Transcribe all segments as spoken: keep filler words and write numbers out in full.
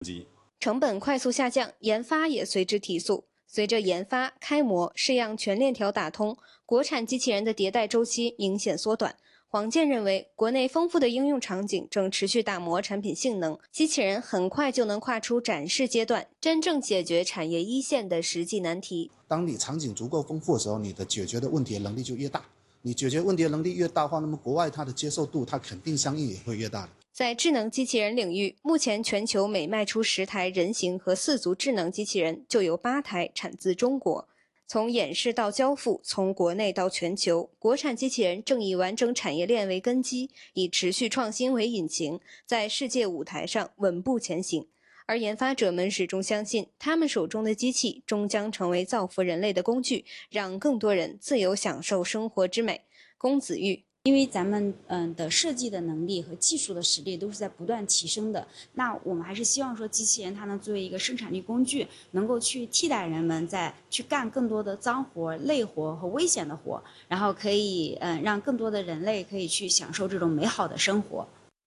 成本快速下降，研发也随之提速。随着研发、开模、试样全链条打通，国产机器人的迭代周期明显缩短。黄健认为，国内丰富的应用场景正持续打磨产品性能，机器人很快就能跨出展示阶段，真正解决产业一线的实际难题。 当你场景足够丰富的时候，你的解决的问题的能力就越大。你解决问题的能力越大的话，那么国外它的接受度，它肯定相应也会越大的。 在智能机器人领域，目前全球每卖出十台人形和四足智能机器人，就有八台产自中国。从演示到交付，从国内到全球，国产机器人正以完整产业链为根基，以持续创新为引擎，在世界舞台上稳步前行。而研发者们始终相信，他们手中的机器终将成为造福人类的工具，让更多人自由享受生活之美。龚子玉。 因为咱们嗯的设计的能力和技术的实力都是在不断提升的，那我们还是希望说机器人它能作为一个生产力工具，能够去替代人们在去干更多的脏活、累活和危险的活，然后可以嗯让更多的人类可以去享受这种美好的生活。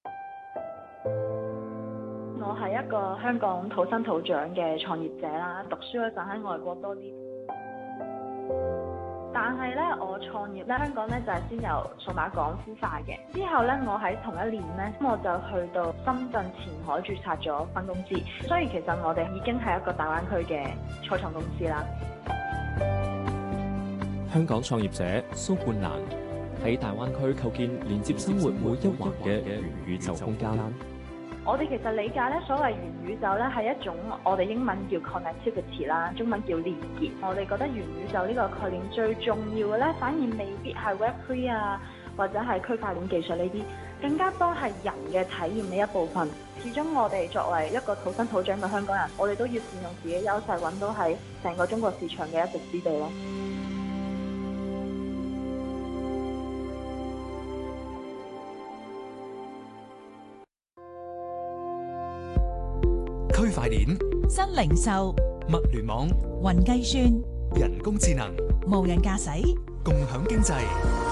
我係一個香港土生土長嘅創業者啦，讀書嗰陣喺外國多啲。但係咧，我創業咧，香港咧就係先由數碼港孵化嘅。之後咧，我喺同一年咧，我就去到深圳前海註冊咗分公司。所以其實我哋已經係一個大灣區嘅初創公司啦。 香港創業者蘇冠蘭喺大灣區構建連接生活每一環嘅元宇宙空間。 我哋其實理解咧，所謂元宇宙咧係一種我哋英文叫 connectivity 啦，中文叫連結。我哋覺得元宇宙呢個概念最重要嘅咧，反而未必係 Web 三 啊，或者係區塊鏈技術呢啲，更加多係人嘅體驗呢一部分。始終我哋作為一個土生土長嘅香港人，我哋都要善用自己優勢，揾到喺成個中國市場嘅一席之地咯。 區塊鏈、 新零售、 物聯網、 雲計算、 人工智能、 無人駕駛、 共享經濟，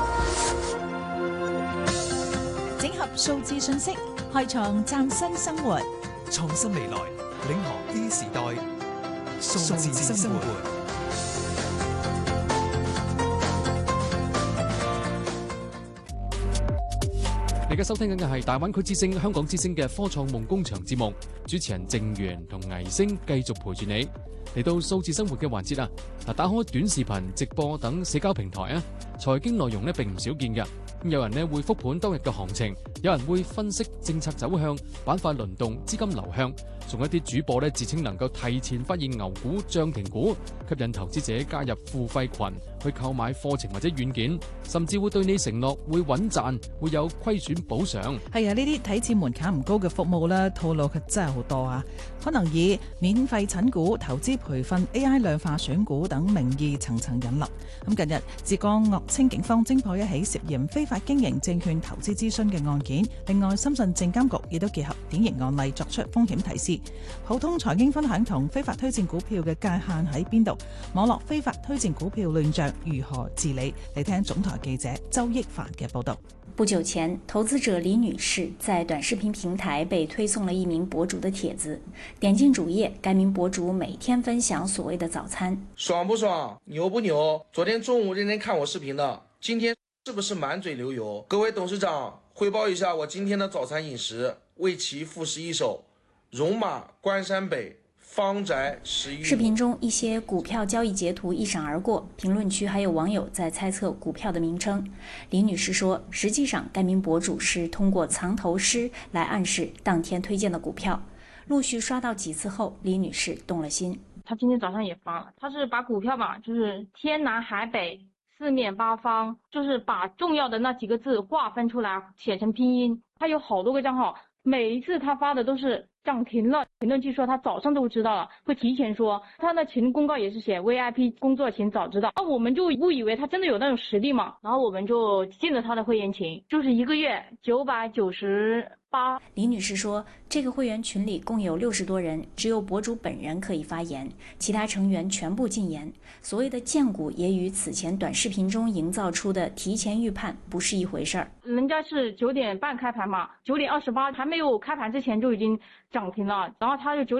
整合數字信息，開創嶄新生活。 創新未來，領航 E 時代，數字生活。 你而家收聽緊嘅係大灣區之聲、香港之聲嘅科創夢工場節目，主持人鄭源同倪星繼續陪住你嚟到數字生活嘅環節啊！嗱，打開短視頻、直播等社交平台啊，財經內容咧並唔少見嘅。咁有人咧會復盤當日嘅行情，有人會分析政策走向、板塊輪動、資金流向，仲有一啲主播咧自稱能夠提前發現牛股、漲停股，吸引投資者加入付費群去購買課程或者軟件，甚至會對你承諾會穩賺，會有虧損補償。 係啊，呢啲睇似門檻唔高嘅服務咧，套路佢真係好多啊！可能以免費診股、投資培訓、A I 量化選股等名義層層引流。咁近日，浙江樂清警方偵破一起涉嫌非法經營證券投資諮詢嘅案件。另外，深圳證監局亦都結合典型案例作出風險提示。普通財經分享同非法推薦股票嘅界限喺邊度？網絡非法推薦股票亂象如何治理？嚟聽總台記者周益凡嘅報道。 不久前，投資者李女士在短視頻平台被推送了一名博主的帖子，點進主頁，該名博主每天分享所謂的早餐。 爽不爽？牛不牛？昨天中午認真看我視頻的，今天是不是滿嘴流油？各位董事長，匯報一下我今天的早餐飲食，為其復習一首戎馬關山北，方宅十一。 視頻中一些股票交易截圖一閃而過，評論區還有網友在猜測股票的名稱。李女士說，實際上該名博主是通過藏頭詩來暗示當天推薦的股票。陸續刷到幾次後，李女士動了心。 他今天早上也發了，他是把股票嘛，就是天南海北四面八方，就是把重要的那幾個字劃分出來寫成拼音。他有好多個賬號，每一次他發的都是漲停了，評論區說他早上都知道了，會提前說。他的群公告也是寫 V I P 工作請早知道。啊，我們就誤以為他真的有那種實力嘛，然後我們就進了他的會員群，就是一個月九百九十八。 李女士说，这个会员群里共有六十多人，只有博主本人可以发言，其他成员全部禁言。所谓的荐股也与此前短视频中营造出的提前预判不是一回事儿。 人家是九点半开盘嘛，九点二十八还没有开盘之前就已经涨停了，然后他就九